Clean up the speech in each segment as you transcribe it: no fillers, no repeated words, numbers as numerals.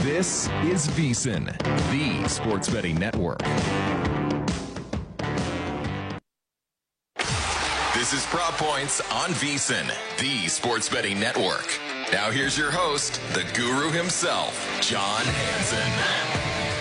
This is VSiN, the sports betting network. This is Prop Points on VSiN, the sports betting network. Now here's your host, the guru himself, John Hansen.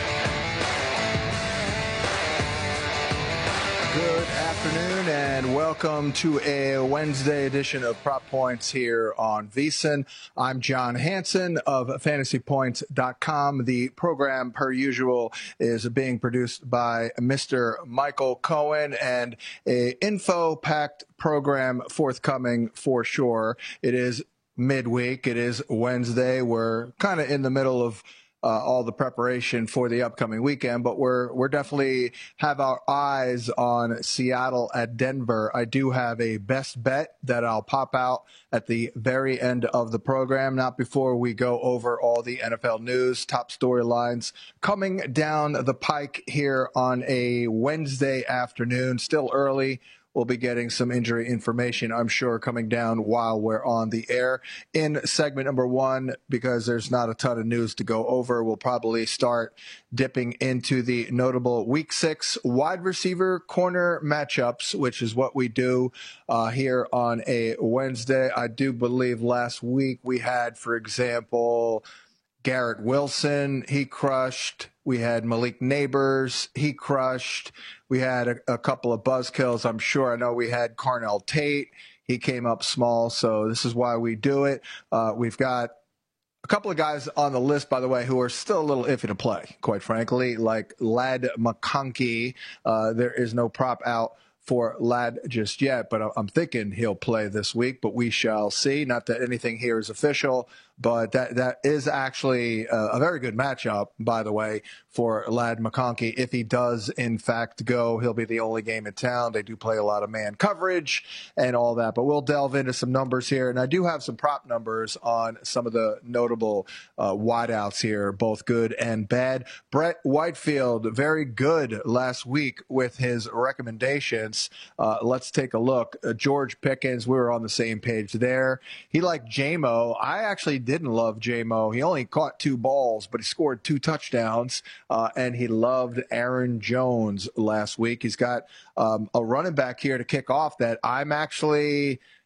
Good afternoon and welcome to a Wednesday edition of Prop Points here on VSiN. I'm John Hansen of FantasyPoints.com. The program, per usual, is being produced by Mr. Michael Cohen, and a info-packed program forthcoming for sure. It is midweek. It is Wednesday. We're kind of in the middle of all the preparation for the upcoming weekend, but we're definitely have our eyes on Seattle at Denver. I do have a best bet that I'll pop out at the very end of the program, not before we go over all the NFL news, top storylines coming down the pike here on a Wednesday afternoon, still early. We'll be getting some injury information, I'm sure, coming down while we're on the air. In segment number one, because there's not a ton of news to go over, we'll probably start dipping into the notable Week 6 wide receiver corner matchups, which is what we do here on a Wednesday. I do believe last week we had, for example, Garrett Wilson, he crushed. We had Malik Neighbors, he crushed. We had a couple of buzzkills, I'm sure. I know we had Carnell Tate. He came up small, so this is why we do it. We've got a couple of guys on the list, by the way, who are still a little iffy to play, quite frankly, like Ladd McConkey. There is no prop out for Ladd just yet, but I'm thinking he'll play this week, but we shall see. Not that anything here is official, but that is actually a very good matchup, by the way, for Ladd McConkey. If he does, in fact, go, he'll be the only game in town. They do play a lot of man coverage and all that, but we'll delve into some numbers here. And I do have some prop numbers on some of the notable wideouts here, both good and bad. Brett Whitefield, very good last week with his recommendations. Let's take a look. George Pickens, we were on the same page there. He liked J-Mo. I actually didn't love J-Mo. He only caught 2 balls, but he scored 2 touchdowns, and he loved Aaron Jones last week. He's got a running back here to kick off that I'm actually –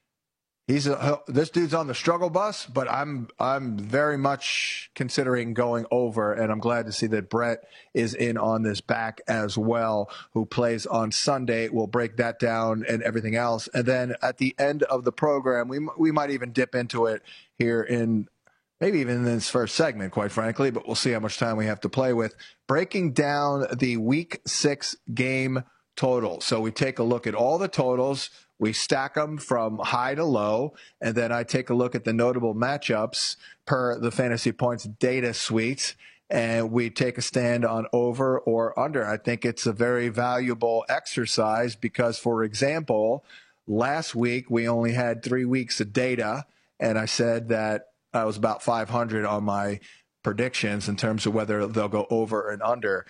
this dude's on the struggle bus, but I'm very much considering going over, and I'm glad to see that Brett is in on this back as well, who plays on Sunday. We'll break that down and everything else. And then at the end of the program, we might even dip into it here in maybe even in this first segment, quite frankly, but we'll see how much time we have to play with. Breaking down the Week 6 game total. So we take a look at all the totals. We stack them from high to low, and then I take a look at the notable matchups per the Fantasy Points data suite, and we take a stand on over or under. I think it's a very valuable exercise because, for example, last week we only had 3 weeks of data, and I said that I was about 500 on my predictions in terms of whether they'll go over and under.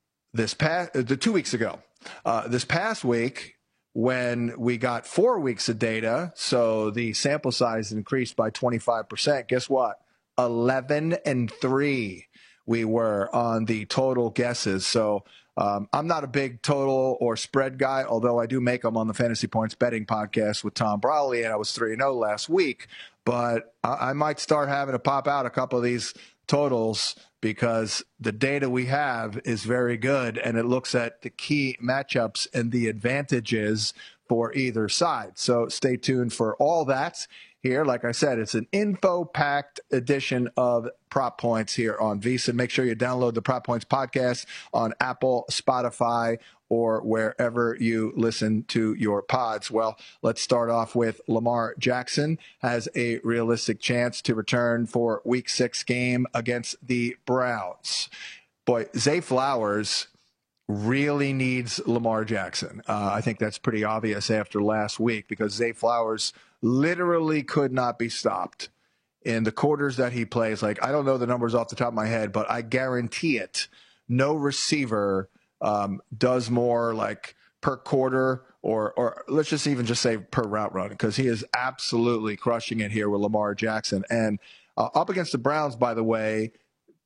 The 2 weeks ago, this past week, when we got 4 weeks of data, so the sample size increased by 25%, guess what? 11-3 we were on the total guesses. So I'm not a big total or spread guy, although I do make them on the Fantasy Points Betting Podcast with Tom Brawley, and I was 3-0 last week. But I might start having to pop out a couple of these totals because the data we have is very good, and it looks at the key matchups and the advantages for either side. So stay tuned for all that here. Like I said, it's an info-packed edition of Prop Points here on VSiN. Make sure you download the Prop Points podcast on Apple, Spotify, or wherever you listen to your pods. Well, let's start off with Lamar Jackson has a realistic chance to return for Week 6 game against the Browns. Boy, Zay Flowers really needs Lamar Jackson. I think that's pretty obvious after last week because Zay Flowers literally could not be stopped in the quarters that he plays. Like, I don't know the numbers off the top of my head, but I guarantee it. No receiver does more like per quarter or let's just even just say per route run, because he is absolutely crushing it here with Lamar Jackson. And up against the Browns, by the way,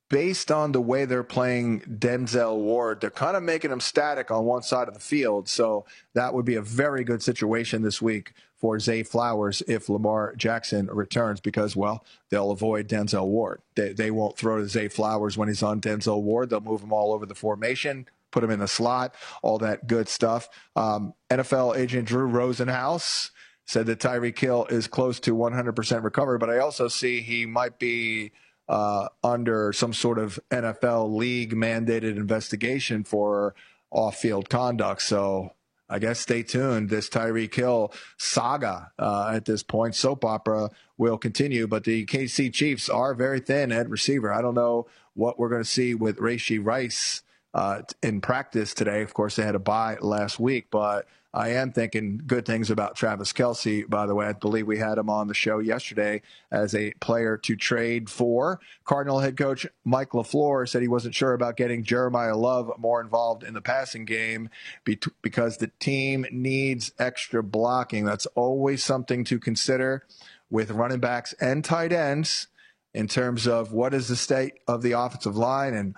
based on the way they're playing Denzel Ward, they're kind of making him static on one side of the field. So that would be a very good situation this week for Zay Flowers if Lamar Jackson returns because, well, they'll avoid Denzel Ward. They won't throw to Zay Flowers when he's on Denzel Ward. They'll move him all over the formation, put him in the slot, all that good stuff. NFL agent Drew Rosenhaus said that Tyreek Hill is close to 100% recovered, but I also see he might be under some sort of NFL league mandated investigation for off-field conduct. So I guess stay tuned. This Tyreek Hill saga at this point, soap opera, will continue. But the KC Chiefs are very thin at receiver. I don't know what we're going to see with Rashee Rice in practice today. Of course, they had a bye last week, but I am thinking good things about Travis Kelce, by the way. I believe we had him on the show yesterday as a player to trade for. Cardinal head coach Mike LaFleur said he wasn't sure about getting Jeremiah Love more involved in the passing game because the team needs extra blocking. That's always something to consider with running backs and tight ends in terms of what is the state of the offensive line and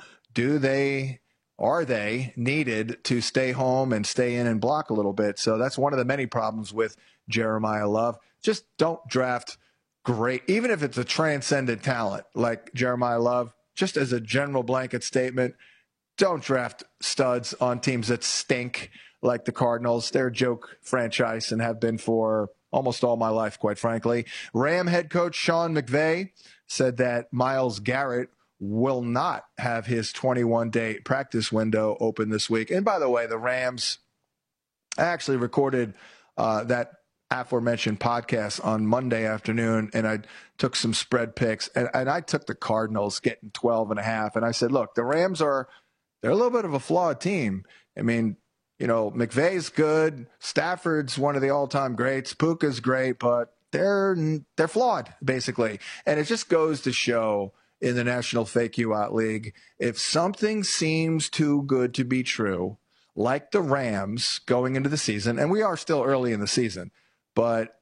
are they needed to stay home and stay in and block a little bit? So that's one of the many problems with Jeremiah Love. Just don't draft great, even if it's a transcendent talent like Jeremiah Love, just as a general blanket statement, don't draft studs on teams that stink like the Cardinals. They're a joke franchise and have been for almost all my life, quite frankly. Ram head coach Sean McVay said that Myles Garrett will not have his 21-day practice window open this week. And by the way, the Rams actually recorded that aforementioned podcast on Monday afternoon, and I took some spread picks, and I took the Cardinals getting 12.5. And I said, look, the Rams they're a little bit of a flawed team. I mean, you know, McVay's good. Stafford's one of the all-time greats. Puka's great, but they're flawed, basically. And it just goes to show in the National Fake You Out League, if something seems too good to be true, like the Rams going into the season, and we are still early in the season, but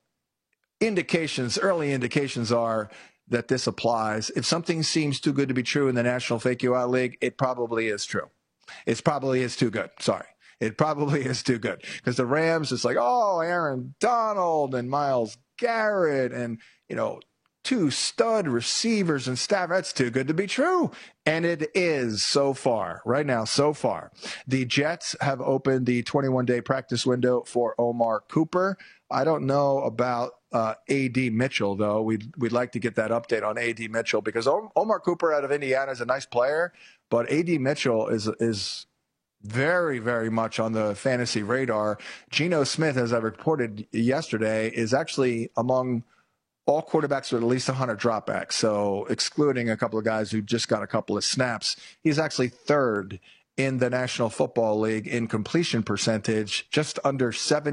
early indications are that this applies. If something seems too good to be true in the National Fake You Out League, it probably is true. It probably is too good. Sorry. It probably is too good because the Rams, it's like, oh, Aaron Donald and Myles Garrett and, you know, two stud receivers and staff. That's too good to be true. And it is so far. Right now, so far. The Jets have opened the 21-day practice window for Omar Cooper. I don't know about A.D. Mitchell, though. We'd like to get that update on A.D. Mitchell because Omar Cooper out of Indiana is a nice player, but A.D. Mitchell is very, very much on the fantasy radar. Geno Smith, as I reported yesterday, is actually among all quarterbacks with at least 100 dropbacks. So excluding a couple of guys who just got a couple of snaps, he's actually third in the National Football League in completion percentage, just under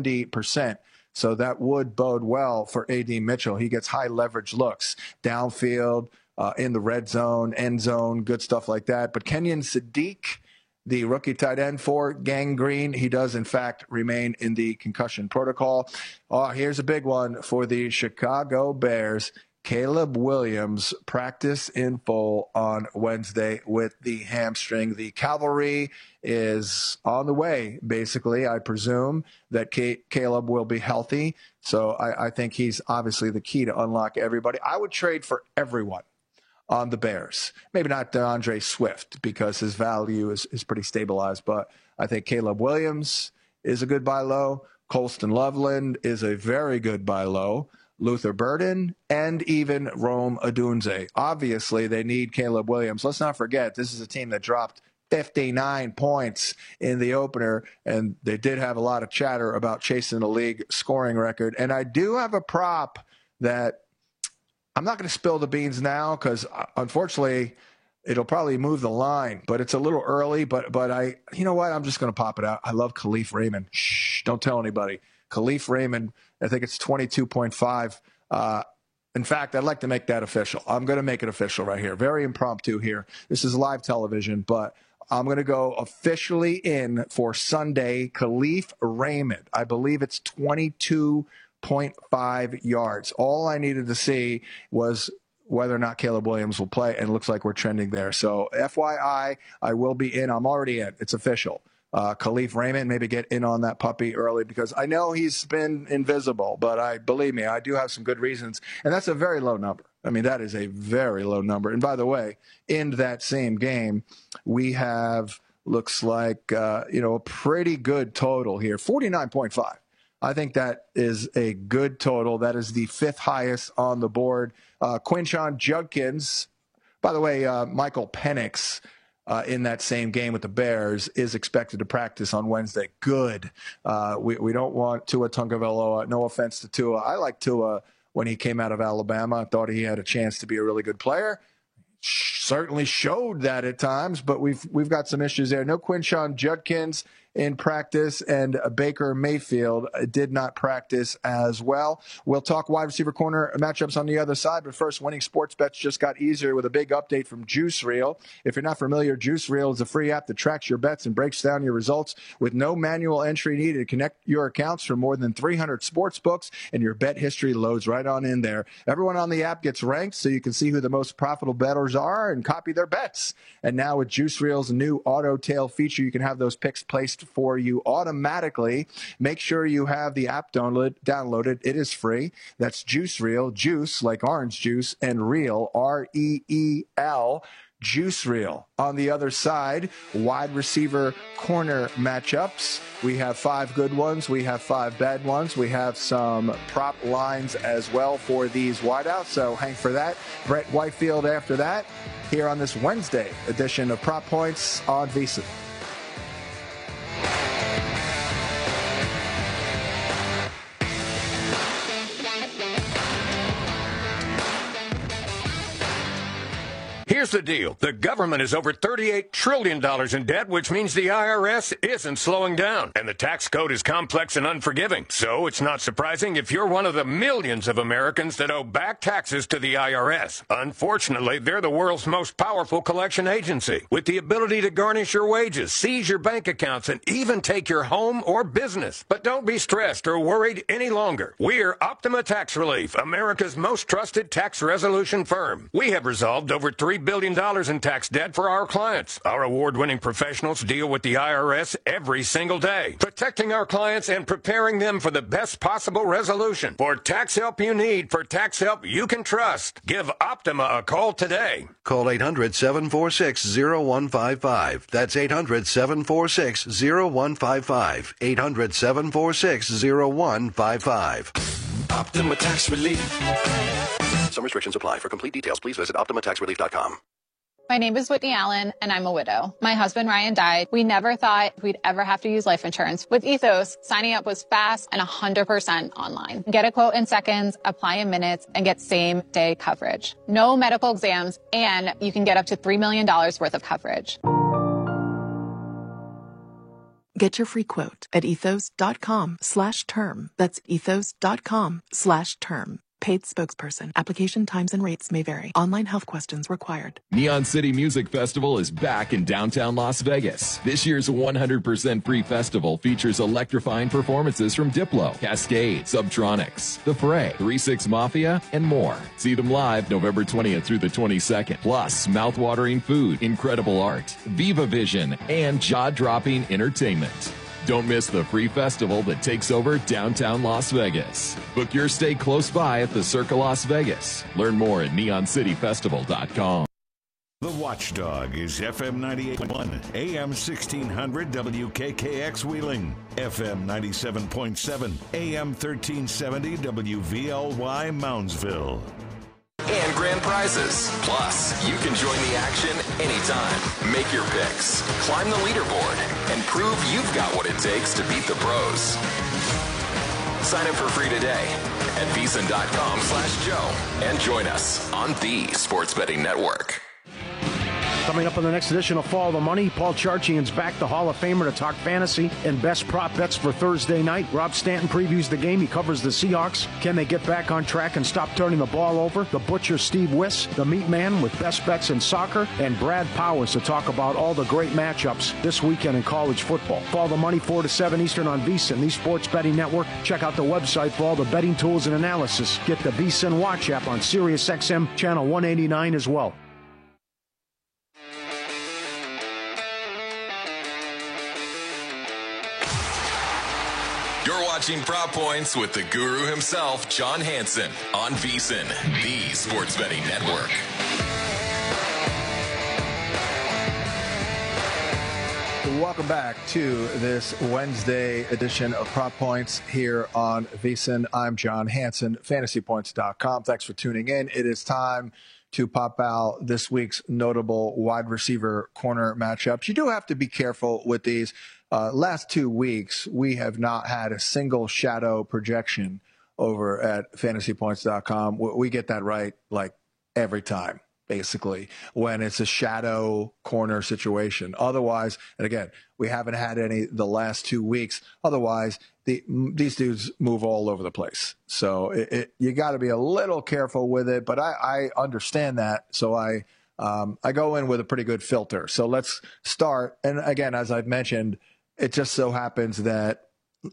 70%. So that would bode well for A.D. Mitchell. He gets high leverage looks downfield, in the red zone, end zone, good stuff like that. But Kenyon Sadiq, the rookie tight end for Gang Green, he does, in fact, remain in the concussion protocol. Oh, here's a big one for the Chicago Bears. Caleb Williams practice in full on Wednesday with the hamstring. The cavalry is on the way, basically. I presume that Caleb will be healthy. So I think he's obviously the key to unlock everybody. I would trade for everyone on the Bears. Maybe not DeAndre Swift because his value is pretty stabilized, but I think Caleb Williams is a good buy low. Colston Loveland is a very good buy low. Luther Burden, and even Rome Odunze. Obviously, they need Caleb Williams. Let's not forget, this is a team that dropped 59 points in the opener, and they did have a lot of chatter about chasing the league scoring record. And I do have a prop that I'm not going to spill the beans now because, unfortunately, it'll probably move the line. But it's a little early. But you know what? I'm just going to pop it out. I love Khalif Raymond. Shh, don't tell anybody. Khalif Raymond, I think it's 22.5. In fact, I'd like to make that official. I'm going to make it official right here. Very impromptu here. This is live television, but I'm going to go officially in for Sunday, Khalif Raymond. I believe it's 22.5 yards. All I needed to see was whether or not Caleb Williams will play, and it looks like we're trending there. So FYI, I will be in. I'm already in. It's official. Khalif Raymond, maybe get in on that puppy early because I know he's been invisible, but believe me, I do have some good reasons. And that's a very low number. I mean, that is a very low number. And by the way, in that same game, we have, looks like, a pretty good total here, 49.5. I think that is a good total. That is the 5th highest on the board. Quinshon Judkins, by the way, Michael Penix, in that same game with the Bears is expected to practice on Wednesday. Good. We don't want Tua Tagovailoa. No offense to Tua. I like Tua when he came out of Alabama. I thought he had a chance to be a really good player. Certainly showed that at times, but we've got some issues there. No Quinshon Judkins in practice, and Baker Mayfield did not practice as well. We'll talk wide receiver corner matchups on the other side, but first, winning sports bets just got easier with a big update from Juice Reel. If you're not familiar, Juice Reel is a free app that tracks your bets and breaks down your results with no manual entry needed. Connect your accounts from more than 300 sports books, and your bet history loads right on in there. Everyone on the app gets ranked so you can see who the most profitable bettors are and copy their bets. And now with Juice Reel's new auto tail feature, you can have those picks placed for you automatically. Make sure you have the app downloaded. It is free. That's Juice Reel, juice like orange juice, and reel, R-E-E-L, Juice Reel. On the other side, wide receiver corner matchups. We have 5 good ones. We have 5 bad ones. We have some prop lines as well for these wideouts, so hang for that. Brett Whitefield after that here on this Wednesday edition of Prop Points on VSiN. Here's the deal. The government is over $38 trillion in debt, which means the IRS isn't slowing down. And the tax code is complex and unforgiving. So it's not surprising if you're one of the millions of Americans that owe back taxes to the IRS. Unfortunately, they're the world's most powerful collection agency, with the ability to garnish your wages, seize your bank accounts, and even take your home or business. But don't be stressed or worried any longer. We're Optima Tax Relief, America's most trusted tax resolution firm. We have resolved over $3 billion in tax debt for our clients. Our award-winning professionals deal with the IRS every single day, protecting our clients and preparing them for the best possible resolution. For tax help you need, for tax help you can trust, give Optima a call today. Call 800-746-0155. That's 800-746-0155. 800-746-0155. Optima Tax Relief. Some restrictions apply. For complete details, please visit OptimaTaxRelief.com. My name is Whitney Allen, and I'm a widow. My husband, Ryan, died. We never thought we'd ever have to use life insurance. With Ethos, signing up was fast and 100% online. Get a quote in seconds, apply in minutes, and get same-day coverage. No medical exams, and you can get up to $3 million worth of coverage. Get your free quote at ethos.com/term. That's ethos.com/term. Paid spokesperson. Application times and rates may vary. Online health questions required. Neon City Music Festival is back in downtown Las Vegas. This year's 100% free festival features electrifying performances from Diplo, Cascade, Subtronics, The Fray, 3-6 Mafia, and more. See them live November 20th through the 22nd. Plus, mouthwatering food, incredible art, Viva Vision, and jaw-dropping entertainment. Don't miss the free festival that takes over downtown Las Vegas. Book your stay close by at the Circa Las Vegas. Learn more at neoncityfestival.com. The Watchdog is FM 98.1, AM 1600 WKKX Wheeling, FM 97.7, AM 1370 WVLY Moundsville. And grand prizes. Plus, you can join the action anytime. Make your picks, climb the leaderboard, and prove you've got what it takes to beat the pros. Sign up for free today at VSiN.com/Joe and join us on the Sports Betting Network. Coming up on the next edition of Follow the Money, Paul Charchian's back, the Hall of Famer, to talk fantasy and best prop bets for Thursday night. Rob Stanton previews the game. He covers the Seahawks. Can they get back on track and stop turning the ball over? The Butcher, Steve Wiss, the Meat Man with best bets in soccer, and Brad Powers to talk about all the great matchups this weekend in college football. Follow the Money 4 to 7 Eastern on VSiN, the Sports Betting Network. Check out the website for all the betting tools and analysis. Get the VSiN Watch app on SiriusXM channel 189 as well. You're watching Prop Points with the guru himself, John Hansen, on VSiN, the Sports Betting Network. Welcome back to this Wednesday edition of Prop Points here on VSiN. I'm John Hansen, fantasypoints.com. Thanks for tuning in. It is time to pop out this week's notable wide receiver corner matchups. You do have to be careful with these. Last 2 weeks, we have not had a single shadow projection over at fantasypoints.com. We get that right like every time, basically, when it's a shadow corner situation. Otherwise, and again, we haven't had any the last 2 weeks. Otherwise, these dudes move all over the place. So you got to be a little careful with it, but I understand that. So I go in with a pretty good filter. So let's start. And again, as I've mentioned, it just so happens that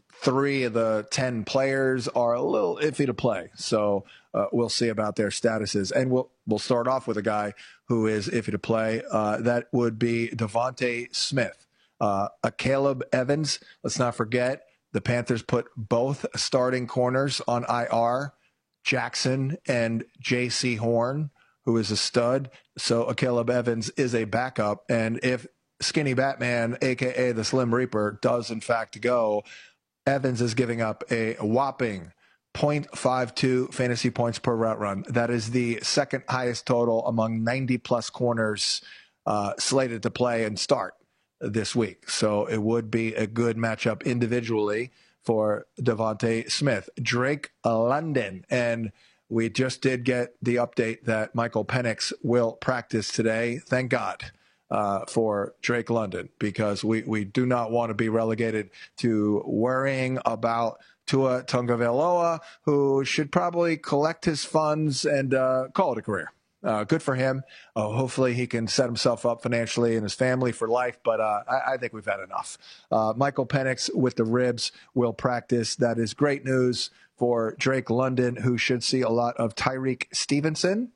3 of the 10 players are a little iffy to play. So we'll see about their statuses. And we'll start off with a guy who is iffy to play. That would be Devontae Smith. A Caleb Evans. Let's not forget, the Panthers put both starting corners on IR, Jackson and J.C. Horn, who is a stud. So a Caleb Evans is a backup. And if Skinny Batman, a.k.a. the Slim Reaper, does in fact go, Evans is giving up a whopping 0.52 fantasy points per route run. That is the second highest total among 90-plus corners slated to play and start this week. So it would be a good matchup individually for Devontae Smith. Drake London, and we just did get the update that Michael Penix will practice today. Thank God. For Drake London, because we do not want to be relegated to worrying about Tua Tagovailoa, who should probably collect his funds and call it a career. Good for him. Hopefully he can set himself up financially and his family for life, but I think we've had enough. Michael Penix with the ribs will practice. That is great news for Drake London, who should see a lot of Tyreek Stevenson,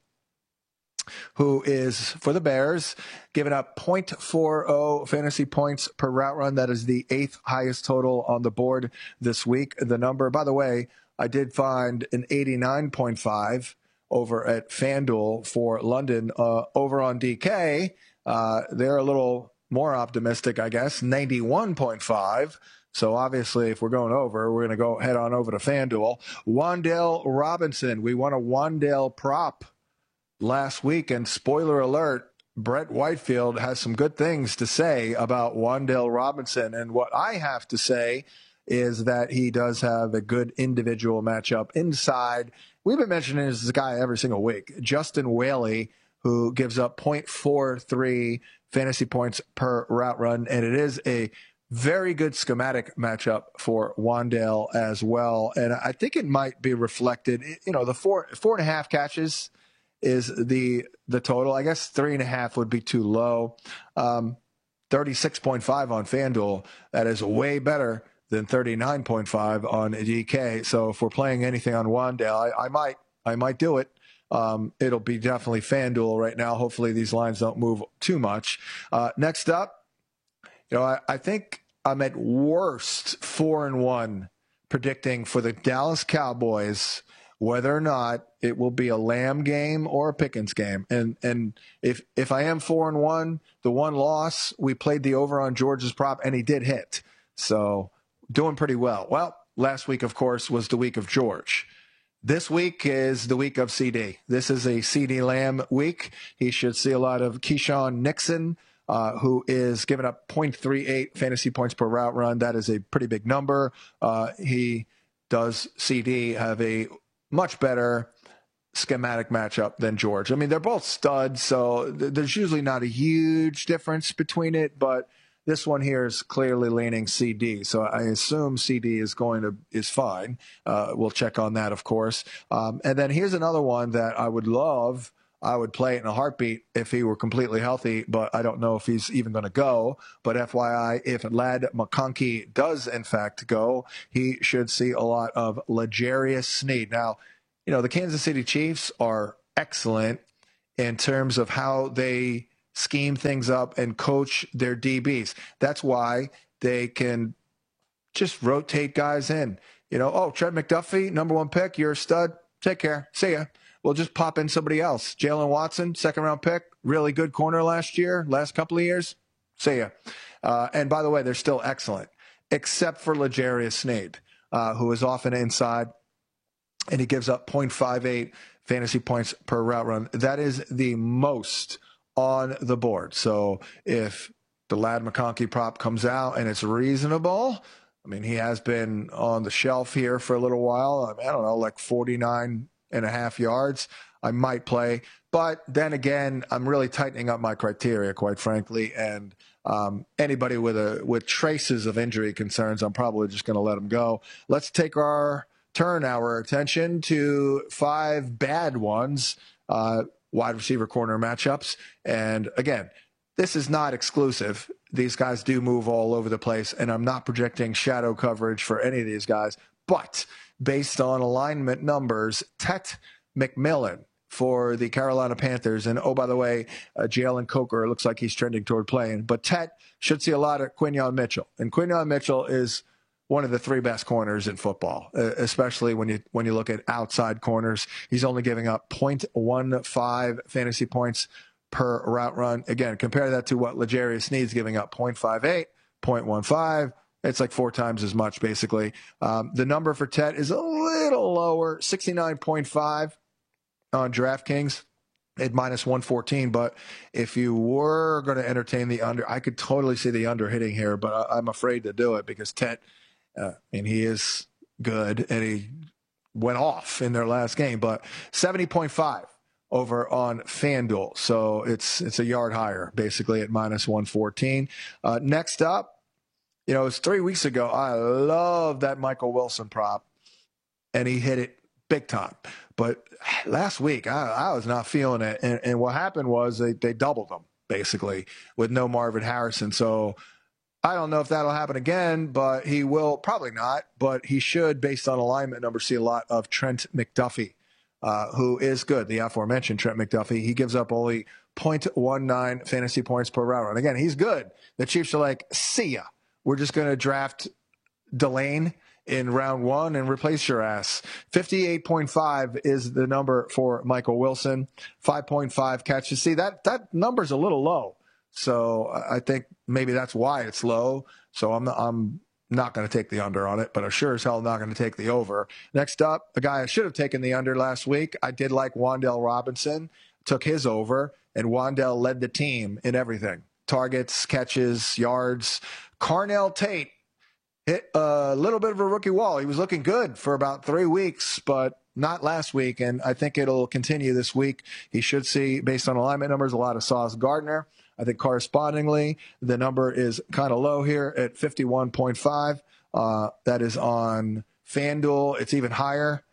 who is, for the Bears, giving up 0.40 fantasy points per route run. That is the 8th highest total on the board this week. The number, by the way, I did find an 89.5 over at FanDuel for London. Over on DK, they're a little more optimistic, I guess, 91.5. So obviously, if we're going over, we're going to go head on over to FanDuel. Wan'Dale Robinson, we won a Wan'Dale prop last week, and spoiler alert, Brett Whitefield has some good things to say about Wan'Dale Robinson. And what I have to say is that he does have a good individual matchup inside. We've been mentioning this guy every single week, Justin Whaley, who gives up 0.43 fantasy points per route run. And it is a very good schematic matchup for Wan'Dale as well. And I think it might be reflected, the 4.5 catches is the total. I guess 3.5 would be too low. 36.5 on FanDuel. That is way better than 39.5 on DK. So if we're playing anything on Wan'Dale, I might do it. It'll be definitely FanDuel right now. Hopefully these lines don't move too much. Next up, I think I'm at worst 4-1 predicting for the Dallas Cowboys whether or not it will be a Lamb game or a Pickens game. And if I am 4-1, the one loss, we played the over on George's prop, and he did hit. So doing pretty well. Well, last week, of course, was the week of George. This week is the week of CD. This is a CD Lamb week. He should see a lot of Keyshawn Nixon, who is giving up 0.38 fantasy points per route run. That is a pretty big number. He does, CD, have a much better schematic matchup than George. I mean, they're both studs, so there's usually not a huge difference between it, but this one here is clearly leaning CD, so I assume CD is fine. We'll check on that, of course. And then here's another one that I would love. I would play it in a heartbeat if he were completely healthy, but I don't know if he's even going to go. But FYI, if Ladd McConkey does in fact go, he should see a lot of L'Jarius Sneed. Now, the Kansas City Chiefs are excellent in terms of how they scheme things up and coach their DBs. That's why they can just rotate guys in. Trent McDuffie, number 1 pick, you're a stud. Take care. See ya. We'll just pop in somebody else. Jalen Watson, 2nd-round pick, really good corner last couple of years. See ya. And by the way, they're still excellent, except for L'Jarius Sneed, who is often inside, and he gives up 0.58 fantasy points per route run. That is the most on the board. So if the Ladd McConkey prop comes out and it's reasonable, I mean, he has been on the shelf here for a little while. I don't know, like 49.5 yards. I might play. But then again, I'm really tightening up my criteria, quite frankly. And anybody with traces of injury concerns, I'm probably just going to let him go. Let's turn our attention to 5 bad ones, wide receiver corner matchups. And again, this is not exclusive. These guys do move all over the place, and I'm not projecting shadow coverage for any of these guys. But based on alignment numbers, Tet McMillan for the Carolina Panthers, and oh, by the way, Jalen Coker looks like he's trending toward playing. But Tet should see a lot of Quinyon Mitchell, and Quinyon Mitchell is one of the 3 best corners in football, especially when you look at outside corners. He's only giving up 0.15 fantasy points per route run. Again, compare that to what L'Jarius Sneed's giving up, 0.58, 0.15. It's like 4 times as much, basically. The number for Tet is a little lower, 69.5 on DraftKings at -114. But if you were going to entertain the under, I could totally see the under hitting here, but I'm afraid to do it because Tet, he is good, and he went off in their last game. But 70.5 over on FanDuel. So it's a yard higher, basically, at -114. Next up, it was 3 weeks ago. I love that Michael Wilson prop, and he hit it big time. But last week, I was not feeling it. And what happened was they doubled him, basically, with no Marvin Harrison. So I don't know if that'll happen again, but he will. Probably not, but he should, based on alignment numbers, see a lot of Trent McDuffie, who is good. The aforementioned Trent McDuffie. He gives up only 0.19 fantasy points per route run. Again, he's good. The Chiefs are like, see ya. We're just going to draft Delane in round 1 and replace your ass. 58.5 is the number for Michael Wilson. 5.5 catches. See, that number's a little low. So I think maybe that's why it's low. So I'm not going to take the under on it, but I'm sure as hell not going to take the over. Next up, a guy I should have taken the under last week. I did like Wan'Dale Robinson. Took his over, and Wan'Dale led the team in everything. Targets, catches, yards. Carnell Tate hit a little bit of a rookie wall. He was looking good for about 3 weeks, but not last week, and I think it'll continue this week. He should see, based on alignment numbers, a lot of Sauce Gardner. I think correspondingly, the number is kind of low here at 51.5. That is on FanDuel. It's even higher,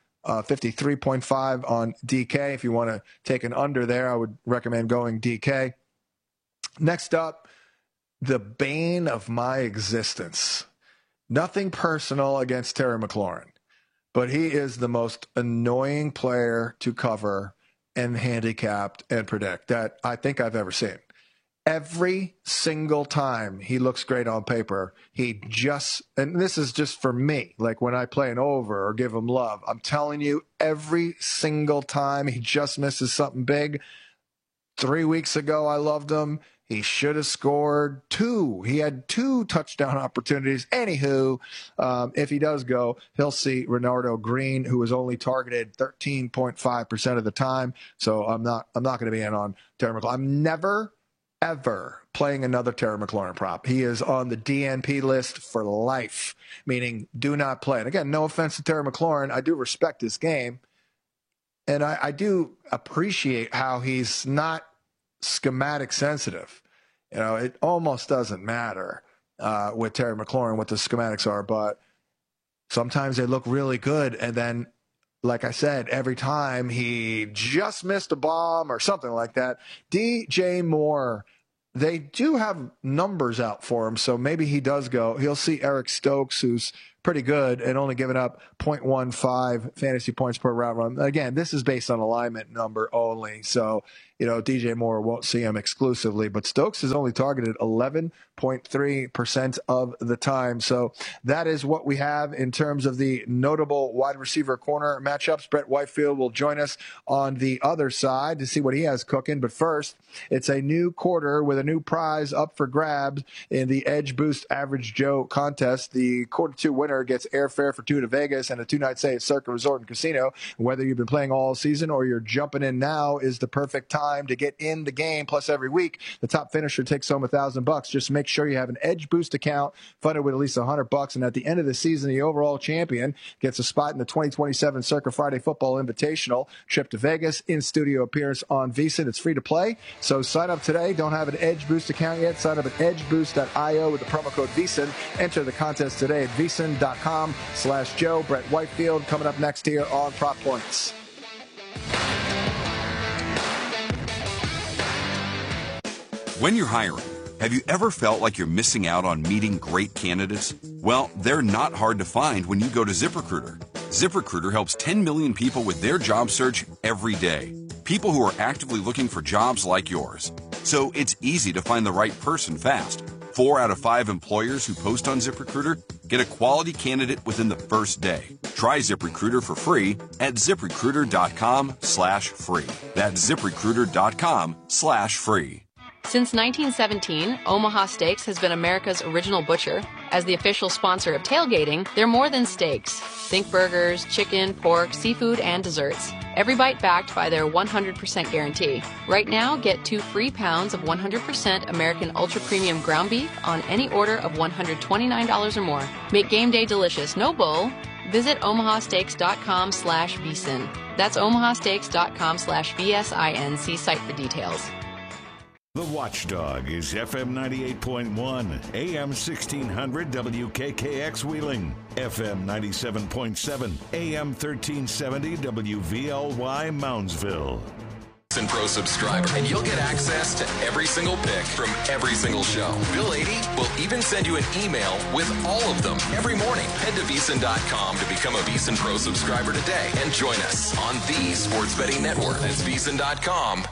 53.5 on DK. If you want to take an under there, I would recommend going DK. Next up, the bane of my existence. Nothing personal against Terry McLaurin, but he is the most annoying player to cover and handicapped and predict that I think I've ever seen. Every single time he looks great on paper, and this is just for me, like when I play an over or give him love, I'm telling you, every single time he just misses something big. 3 weeks ago, I loved him. He should have scored 2. He had 2 touchdown opportunities. Anywho, if he does go, he'll see Renardo Green, who was only targeted 13.5% of the time. So I'm not going to be in on Terry McLaurin. I'm never, ever playing another Terry McLaurin prop. He is on the DNP list for life, meaning do not play. And again, no offense to Terry McLaurin. I do respect his game. And I do appreciate how he's not schematic sensitive. It almost doesn't matter with Terry McLaurin what the schematics are, but sometimes they look really good. And then, like I said, every time he just missed a bomb or something like that, DJ Moore, they do have numbers out for him. So maybe he does go. He'll see Eric Stokes, who's pretty good and only giving up 0.15 fantasy points per route run. Again, this is based on alignment number only. So, DJ Moore won't see him exclusively, but Stokes is only targeted 11.3% of the time. So that is what we have in terms of the notable wide receiver corner matchups. Brett Whitefield will join us on the other side to see what he has cooking. But first, it's a new quarter with a new prize up for grabs in the Edge Boost Average Joe contest. The quarter 2 winner gets airfare for 2 to Vegas and a 2-night stay at Circa Resort and Casino. Whether you've been playing all season or you're jumping in now is the perfect time to get in the game. Plus, every week, the top finisher takes home $1,000. Just make sure you have an Edge Boost account funded with at least $100. And at the end of the season, the overall champion gets a spot in the 2027 Circa Friday Football Invitational. Trip to Vegas, in-studio appearance on VSiN. It's free to play. So sign up today. Don't have an Edge Boost account yet? Sign up at edgeboost.io with the promo code VSiN. Enter the contest today at vsin.com/Joe. Brett Whitefield coming up next here on Prop Points. When you're hiring, have you ever felt like you're missing out on meeting great candidates? Well, they're not hard to find when you go to ZipRecruiter. ZipRecruiter helps 10 million people with their job search every day. People who are actively looking for jobs like yours. So it's easy to find the right person fast. 4 out of 5 employers who post on ZipRecruiter get a quality candidate within the first day. Try ZipRecruiter for free at ZipRecruiter.com/free. That's ZipRecruiter.com/free. Since 1917, Omaha Steaks has been America's original butcher. As the official sponsor of tailgating, they're more than steaks. Think burgers, chicken, pork, seafood, and desserts. Every bite backed by their 100% guarantee. Right now, get 2 free pounds of 100% American Ultra Premium ground beef on any order of $129 or more. Make game day delicious, no bull. Visit omahasteaks.com/vsin. That's omahasteaks.com/VSIN. See site for details. The Watchdog is FM 98.1, AM 1600 WKKX Wheeling, FM 97.7, AM 1370 WVLY Moundsville. VSiN Pro subscriber, and you'll get access to every single pick from every single show. Bill 80 will even send you an email with all of them every morning. Head to VSiN.com to become a VSiN Pro subscriber today and join us on the Sports Betting Network. That's VSiN.com,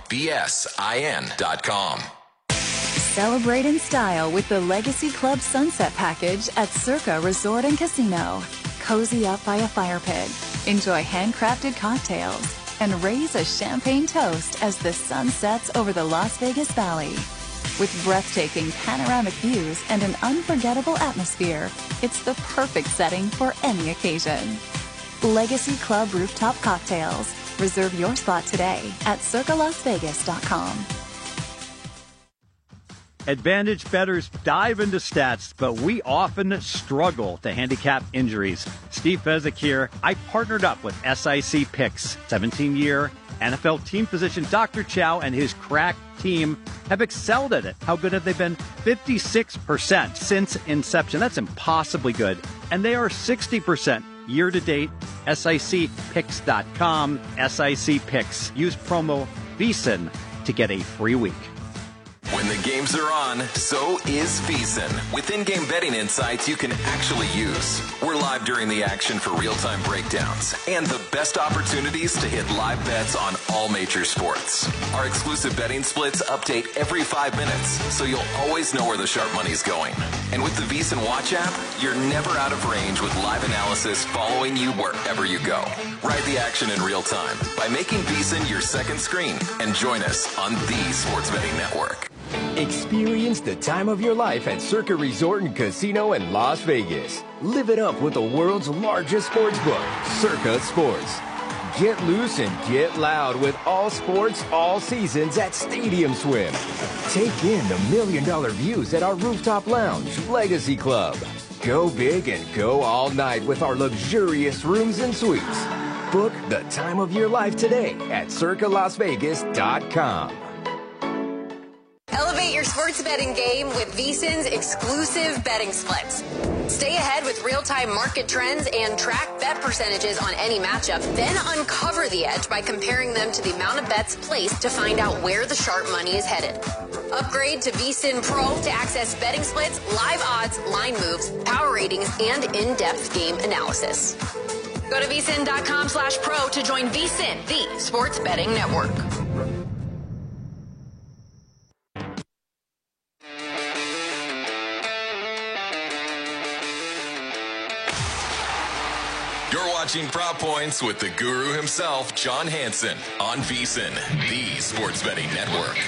VSIN.com. Celebrate in style with the Legacy Club Sunset Package at Circa Resort and Casino. Cozy up by a fire pit, enjoy handcrafted cocktails, and raise a champagne toast as the sun sets over the Las Vegas Valley. With breathtaking panoramic views and an unforgettable atmosphere, it's the perfect setting for any occasion. Legacy Club Rooftop Cocktails. Reserve your spot today at circalasvegas.com. Advantage bettors dive into stats, but we often struggle to handicap injuries. Steve Fezzik here. I partnered up with SIC Picks. 17-year NFL team physician Dr. Chow and his crack team have excelled at it. How good have they been? 56% since inception. That's impossibly good. And they are 60% year-to-date. SICPicks.com. SIC Picks. Use promo VSiN to get a free week. When the games are on, so is VSiN. With in-game betting insights you can actually use. We're live during the action for real-time breakdowns and the best opportunities to hit live bets on all major sports. Our exclusive betting splits update every 5 minutes, so you'll always know where the sharp money's going. And with the VSiN Watch app, you're never out of range with live analysis following you wherever you go. Ride the action in real time by making VSiN your second screen and join us on the Sports Betting Network. Experience the time of your life at Circa Resort and Casino in Las Vegas. Live it up with the world's largest sports book, Circa Sports. Get loose and get loud with all sports, all seasons at Stadium Swim. Take in the $1 million views at our rooftop lounge, Legacy Club. Go big and go all night with our luxurious rooms and suites. Book the time of your life today at circalasvegas.com. Elevate your sports betting game with VSiN's exclusive betting splits. Stay ahead with real-time market trends and track bet percentages on any matchup. Then uncover the edge by comparing them to the amount of bets placed to find out where the sharp money is headed. Upgrade to VSiN Pro to access betting splits, live odds, line moves, power ratings, and in-depth game analysis. Go to vsin.com/pro to join VSiN, the sports betting network. You're watching Prop Points with the guru himself, John Hansen, on VSiN, the sports betting network.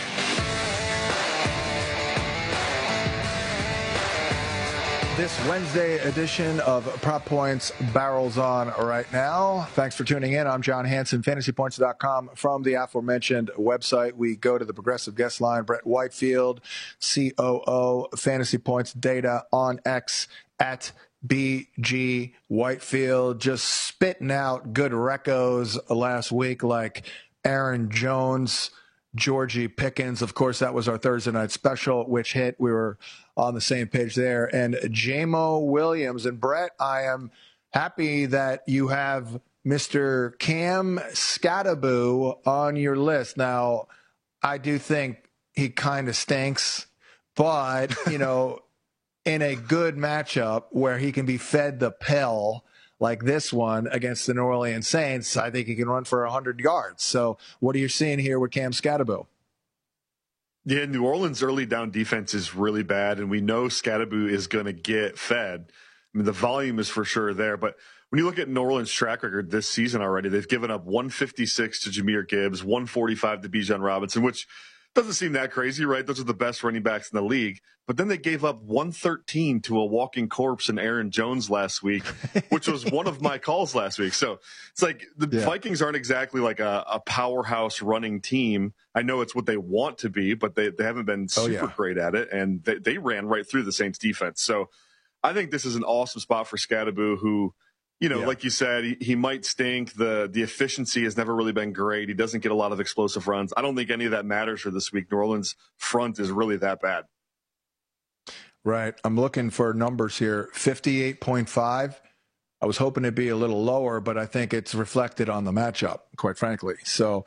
This Wednesday edition of Prop Points barrels on right now. Thanks for tuning in. I'm John Hansen, fantasypoints.com. From the aforementioned website, we go to the progressive guest line. Brett Whitefield, COO, Fantasy Points Data on X at BG Whitefield, just spitting out good recos last week like Aaron Jones, Georgie Pickens. Of course, that was our Thursday night special, which hit. We were on the same page there. And Jamo Williams. And Brett, I am happy that you have Mr. Cam Skattebo on your list. Now, I do think he kind of stinks, but, you know, in a good matchup where he can be fed the pill like this one against the New Orleans Saints, I think he can run for 100 yards. So what are you seeing here with Cam Skattebo? Yeah, New Orleans' early down defense is really bad, and we know Skattebo is going to get fed. I mean, the volume is for sure there, but when you look at New Orleans' track record this season already, they've given up 156 to Jahmyr Gibbs, 145 to Bijan Robinson, which doesn't seem that crazy, right? Those are the best running backs in the league. But then they gave up 113 to a walking corpse in Aaron Jones last week, which was one of my calls last week. So it's like the Vikings aren't exactly like a powerhouse running team. I know it's what they want to be, but they haven't been super great at it. And they ran right through the Saints defense. So I think this is an awesome spot for Skattebo, who, you know, like you said, he might stink. The efficiency has never really been great. He doesn't get a lot of explosive runs. I don't think any of that matters for this week. New Orleans' front is really that bad. Right. I'm looking for numbers here. 58.5. I was hoping it'd be a little lower, but I think it's reflected on the matchup, quite frankly. So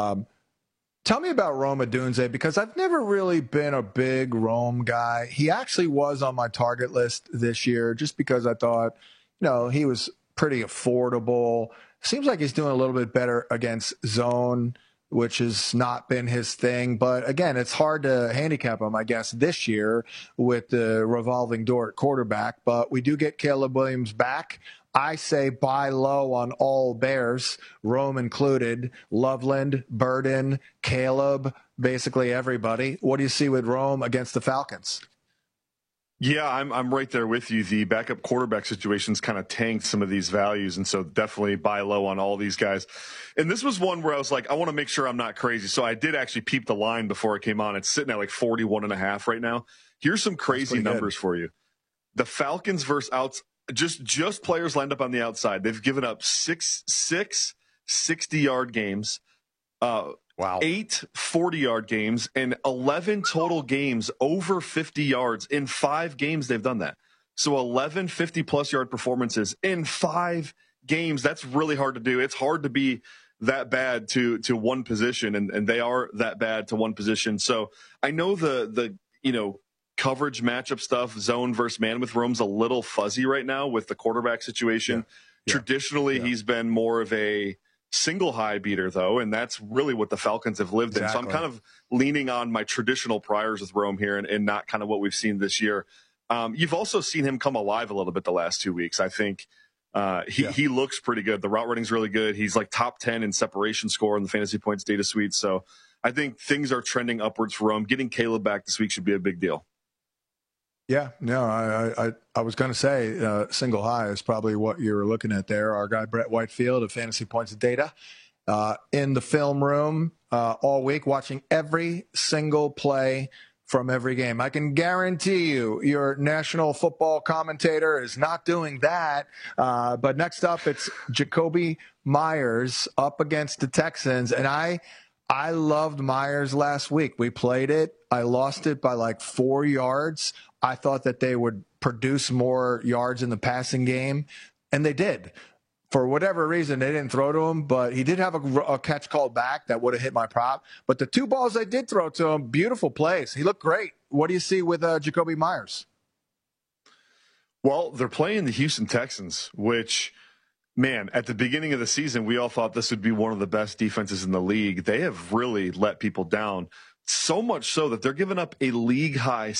tell me about Rome Odunze, because I've never really been a big Rome guy. He actually was on my target list this year just because I thought, you know, he was pretty affordable. Seems like he's doing a little bit better against zone, which has not been his thing. But again, it's hard to handicap him, I guess, this year with the revolving door at quarterback. But we do get Caleb Williams back. I say buy low on all Bears, Rome included, Loveland, Burden, Caleb, basically everybody. What do you see with Rome against the Falcons? Yeah, I'm right there with you. The backup quarterback situation's kind of tanked some of these values, and so definitely buy low on all these guys. And this was one where I was like, I want to make sure I'm not crazy. So I did actually peep the line before it came on. It's sitting at like 41.5 right now. Here's some crazy numbers for you. The Falcons versus just players lined up on the outside. They've given up six 60-yard games. 8 40-yard games, and 11 total games over 50 yards. In 5 games, they've done that. So 11 50-plus yard performances in 5 games. That's really hard to do. It's hard to be that bad to one position, and they are that bad to one position. So I know the coverage matchup stuff, zone versus man with Rome's a little fuzzy right now with the quarterback situation. Traditionally, he's been more of a single high beater, though, and that's really what the Falcons have lived in. So I'm kind of leaning on my traditional priors with Rome here and not kind of what we've seen this year. You've also seen him come alive a little bit the last 2 weeks. I think he looks pretty good. The route running's really good. He's like top 10 in separation score in the Fantasy Points data suite. So I think things are trending upwards for Rome. Getting Caleb back this week should be a big deal. Yeah, no, I was going to say single high is probably what you were looking at there. Our guy Brett Whitefield of Fantasy Points Data in the film room all week, watching every single play from every game. I can guarantee you your national football commentator is not doing that. But next up, it's Jacoby Myers up against the Texans, and I loved Myers last week. We played it. I lost it by like 4 yards. I thought that they would produce more yards in the passing game, and they did. For whatever reason, they didn't throw to him, but he did have a catch called back that would have hit my prop. But the 2 balls they did throw to him, beautiful plays. He looked great. What do you see with Jacoby Myers? Well, they're playing the Houston Texans, which, man, at the beginning of the season, we all thought this would be one of the best defenses in the league. They have really let people down, so much so that they're giving up a league-high